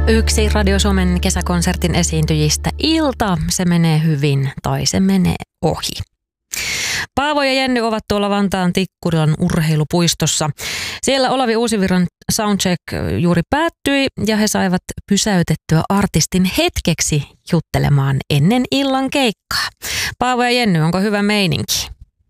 Yksi Radio Suomen kesäkonsertin esiintyjistä ilta, se menee hyvin tai se menee ohi. Paavo ja Jenny ovat tuolla Vantaan Tikkurilan urheilupuistossa. Siellä Olavi Uusivirran soundcheck juuri päättyi ja he saivat pysäytettyä artistin hetkeksi juttelemaan ennen illan keikkaa. Paavo ja Jenny, onko hyvä meininki?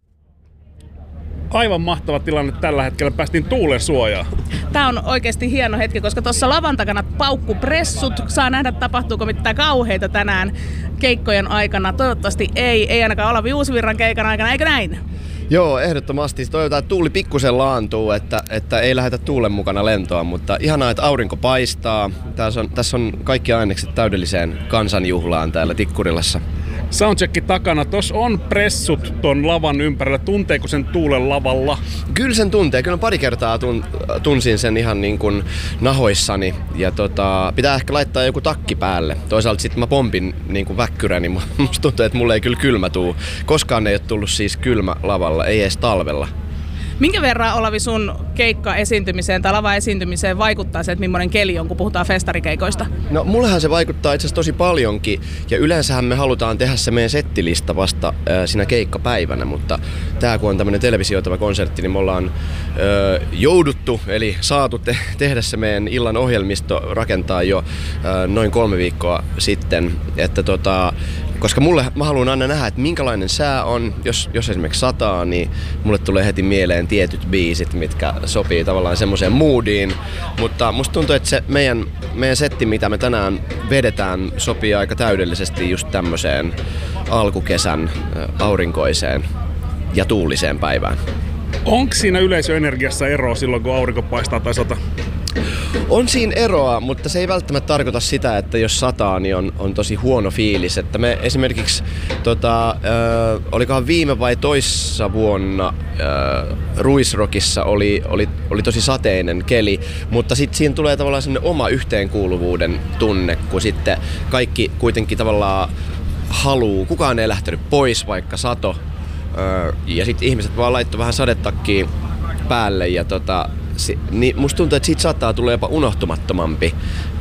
Aivan mahtava tilanne tällä hetkellä. Päästiin tuulen suojaan. Tämä on oikeasti hieno hetki, koska tuossa lavan takana paukkupressut. Saa nähdä, tapahtuuko mitään kauheita tänään keikkojen aikana. Toivottavasti ei ainakaan Olavi Uusivirran keikan aikana, eikö näin? Joo, ehdottomasti. Toivotaan, että tuuli pikkusen laantuu, että ei lähdetä tuulen mukana lentoon, mutta ihanaa, että aurinko paistaa. Tässä on kaikki ainekset täydelliseen kansanjuhlaan täällä Tikkurilassa. Soundcheck takana. Tuossa on pressut ton lavan ympärillä. Tunteeko sen tuulen lavalla? Kyllä sen tuntee. Kyllä pari kertaa tunsin sen ihan niin kuin nahoissani. Ja pitää ehkä laittaa joku takki päälle. Toisaalta sitten mä pompin niin kuin väkkyrä, niin musta tuntuu, että mulle ei kyllä kylmä tuu. Koskaan ei ole tullut siis kylmä lavalla, ei edes talvella. Minkä verran, Olavi, sun keikka-esiintymiseen tai lava-esiintymiseen vaikuttaa se, että millainen keli on, kun puhutaan festarikeikoista? No mullehan se vaikuttaa itse asiassa tosi paljonkin, ja yleensähän me halutaan tehdä se meidän settilista vasta siinä keikkapäivänä, mutta tää kun on tämmönen televisioitava konsertti, niin me ollaan jouduttu, eli saatu tehdä se meidän illan ohjelmisto rakentaa jo noin 3 viikkoa sitten, että koska mä haluan aina nähdä, että minkälainen sää on, jos esimerkiksi sataa, niin mulle tulee heti mieleen tietyt biisit, mitkä sopii tavallaan semmoiseen moodiin. Mutta musta tuntuu, että se meidän setti, mitä me tänään vedetään, sopii aika täydellisesti just tämmöiseen alkukesän aurinkoiseen ja tuuliseen päivään. Onko siinä yleisöenergiassa eroa silloin, kun aurinko paistaa tai sata? On siinä eroa, mutta se ei välttämättä tarkoita sitä, että jos sataa, niin on tosi huono fiilis. Että me esimerkiksi, olikohan viime vai toissa vuonna Ruisrockissa oli tosi sateinen keli, mutta sitten siinä tulee tavallaan sellainen oma yhteenkuuluvuuden tunne, kun sitten kaikki kuitenkin tavallaan kukaan ei lähtenyt pois, vaikka sato. Ja sitten ihmiset vaan laittoi vähän sadetakkiin päälle ja niin musta tuntuu, että siitä saattaa tulla jopa unohtumattomampi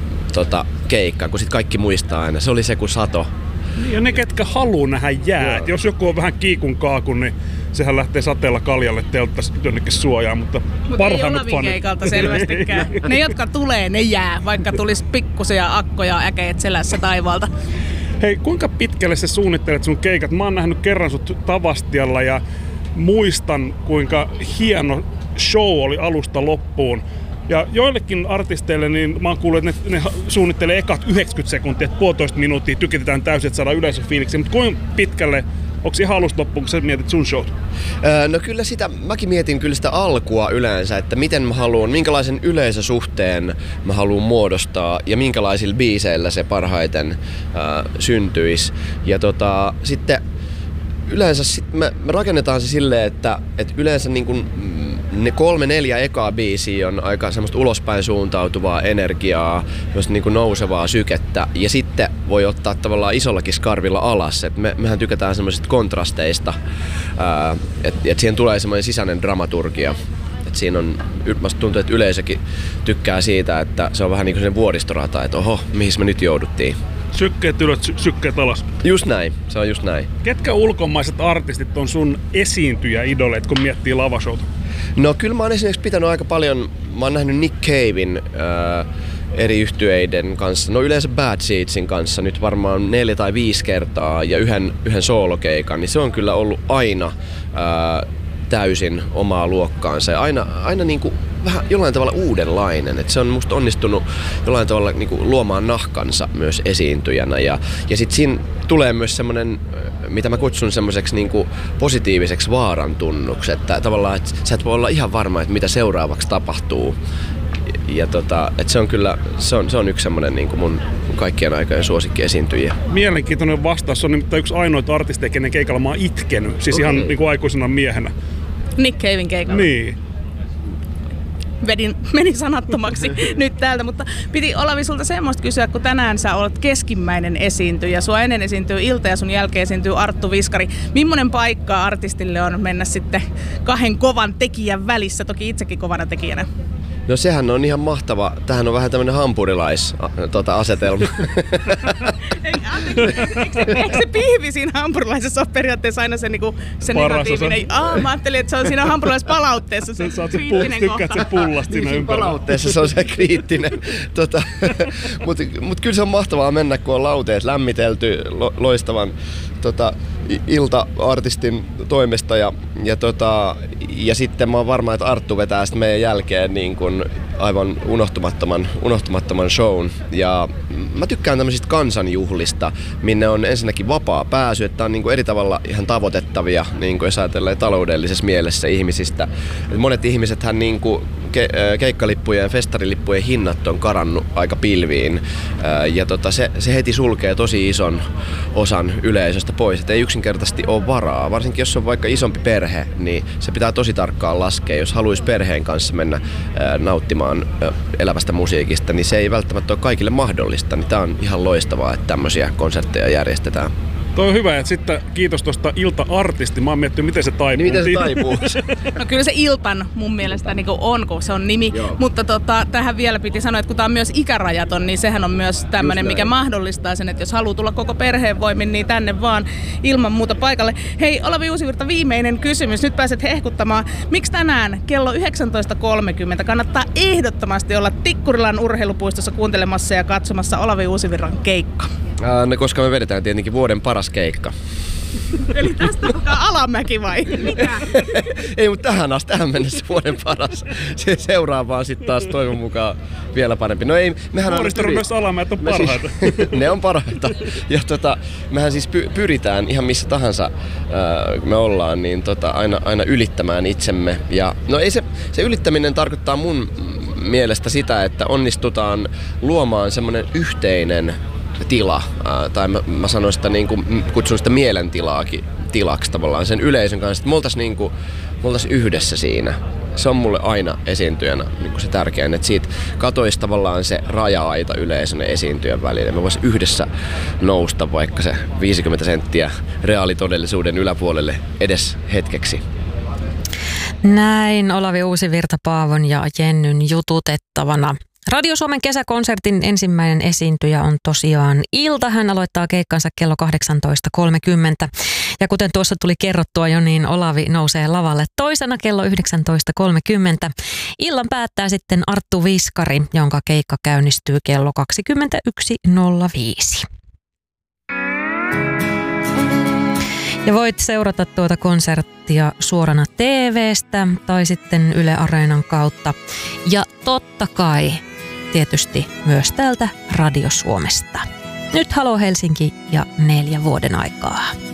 keikka, kun sit kaikki muistaa aina. Se oli se, kun sato. Ja ne, ketkä haluu nähdä jäät. Jos joku on vähän kiikun kaakun, niin sehän lähtee sateella kaljalle telttas jonnekin suojaan, mutta parhaimmat fanit. Ei keikalta selvästikään. Ne, jotka tulee, ne jää, vaikka tulisi pikkusia akkoja äkeet selässä taivaalta. Hei, kuinka pitkälle sä suunnittelet sun keikat? Mä oon nähnyt kerran sut Tavastialla ja muistan, kuinka hieno show oli alusta loppuun. Ja joillekin artisteille niin mä oon kuullut, että ne suunnittelee ekat 90 sekuntia, että 1,5 minuuttia tykitetään täysin, että saadaan yleisöfiiliksi. Mutta kuinka pitkälle, onko ihan alusta loppuun, kun sä mietit sun showt? No kyllä mäkin mietin kyllä sitä alkua yleensä, että miten mä haluan, minkälaisen yleisösuhteen mä haluan muodostaa ja minkälaisilla biiseillä se parhaiten syntyisi. Ja sitten yleensä me rakennetaan se silleen, että yleensä niin kun ne 3-4 ekaa biisiä on aika semmoista ulospäin suuntautuvaa energiaa, myös niin kuin nousevaa sykettä, ja sitten voi ottaa tavallaan isollakin skarvilla alas. Et mehän tykätään semmoisista kontrasteista, että siihen tulee semmoinen sisäinen dramaturgia. Et siinä on, musta tuntuu, että yleisökin tykkää siitä, että se on vähän niin kuin sen vuoristorata, että oho, mihin me nyt jouduttiin. Sykkeet ylös, sykkeet alas. Just näin, se on just näin. Ketkä ulkomaiset artistit on sun esiintyjä-idoleet, kun miettii lavashowta? No kyllä mä oon esimerkiksi pitänyt aika paljon, mä oon nähnyt Nick Caven eri yhtyeiden kanssa, no yleensä Bad Seedsin kanssa nyt varmaan 4 tai 5 kertaa ja yhden soolokeikan, niin se on kyllä ollut aina täysin omaa luokkaansa ja aina niin kuin vähän jollain tavalla uudenlainen, että se on musta onnistunut jollain tavalla niin kuin luomaan nahkansa myös esiintyjänä ja sitten siinä tulee myös semmoinen, mitä mä kutsun semmoiseksi niin kuin positiiviseksi vaarantunnuksi, että tavallaan että sä et voi olla ihan varma, että mitä seuraavaksi tapahtuu. Ja että se on kyllä, se on yksi semmoinen niin kuin mun kaikkien aikojen suosikkiesiintyjiä. Mielenkiintoinen vastaus. Se on nimittäin yksi ainoita artisteja, kenen keikalla mä oon itkenyt. Siis ihan niin kuin aikuisena miehenä. Nick Caven keikalla. Niin. Meni sanattomaksi nyt täältä, mutta piti Olavi sulta semmoista kysyä, kun tänään sä olet keskimmäinen esiintyjä. Sua ennen esiintyy Ilta ja sun jälkeen esiintyy Arttu Viskari. Millainen paikka artistille on mennä sitten 2 kovan tekijän välissä, toki itsekin kovana tekijänä? No sehän on ihan mahtava. Tähän on vähän tämmönen hampurilais-asetelma. Eikö se pihvi siinä hampurilaisessa ole periaatteessa aina se, niinku, se negatiivinen? Mä ajattelin, että se on siinä hampurilaispalautteessa se kriittinen kohta. Tykkäät se pullasta siinä ympärillä. Palautteessa se on se kriittinen. Mut kyllä se on mahtavaa mennä, kun on lauteet lämmitelty loistavan ilta-artistin toimesta ja sitten mä oon varma, että Arttu vetää sitten meidän jälkeen niin kuin aivan unohtumattoman shown. Ja mä tykkään tämmöisistä kansanjuhlista, minne on ensinnäkin vapaa pääsy, että on niin kuin eri tavalla ihan tavoitettavia, niin kuin jos ajatellaan taloudellisessa mielessä ihmisistä. Et monet ihmisethän niin kuin keikkalippujen ja festarilippujen hinnat on karannut aika pilviin ja se heti sulkee tosi ison osan yleisöstä pois, että ei yksinkertaisesti ole varaa. Varsinkin jos on vaikka isompi perhe, niin se pitää tosi tarkkaan laskea. Jos haluaisi perheen kanssa mennä nauttimaan elävästä musiikista, niin se ei välttämättä ole kaikille mahdollista. Niin tää on ihan loistavaa, että tämmöisiä konsertteja järjestetään. Toi on hyvä, että sitten kiitos tuosta ilta-artisti. Mä oon miettinyt, miten se taipuu. Niin, miten se taipuu? No kyllä se Iltan mun mielestä niin on, kun se on nimi. Joo. Mutta tähän vielä piti sanoa, että kun tää on myös ikärajaton, niin sehän on myös tämmönen, mikä mahdollistaa sen, että jos haluaa tulla koko perheen voimin, niin tänne vaan ilman muuta paikalle. Hei, Olavi Uusivirta, viimeinen kysymys. Nyt pääset hehkuttamaan. Miksi tänään kello 19.30 kannattaa ehdottomasti olla Tikkurilan urheilupuistossa kuuntelemassa ja katsomassa Olavi Uusivirran keikka? Koska me vedetään tietenkin vuoden paras keikka. Eli tästä alkaa alamäki vai mitä? Ei, mutta tähän mennessä vuoden paras. Se seuraavaan sitten taas toivon mukaan vielä parempi. No ei, mehän myös alamäet on parhaita. Ne on parhaita. Ja mehän siis pyritään ihan missä tahansa me ollaan, niin aina ylittämään itsemme. Ja no ei se ylittäminen tarkoittaa mun mielestä sitä, että onnistutaan luomaan semmoinen yhteinen tila, tai mä sanoin sitä niin kuin, kutsun sitä mielentilaakin tilaksi tavallaan sen yleisön kanssa, että me oltaisiin yhdessä siinä. Se on mulle aina esiintyjänä niin kuin se tärkein, että siitä katoisi tavallaan se raja-aita yleisön ja esiintyjän välillä. Me voisi yhdessä nousta vaikka se 50 senttiä reaalitodellisuuden yläpuolelle edes hetkeksi. Näin Olavi Uusivirta Paavon ja Jennyn jututettavana. Radio Suomen kesäkonsertin ensimmäinen esiintyjä on tosiaan Ilta. Hän aloittaa keikkansa kello 18.30. Ja kuten tuossa tuli kerrottua jo, niin Olavi nousee lavalle toisena kello 19.30. Illan päättää sitten Arttu Viskari, jonka keikka käynnistyy kello 21.05. Ja voit seurata tuota konserttia suorana TV:stä tai sitten Yle Areenan kautta. Ja totta kai tietysti myös täältä Radio Suomesta. Nyt Halo Helsinki ja 4 vuoden aikaa.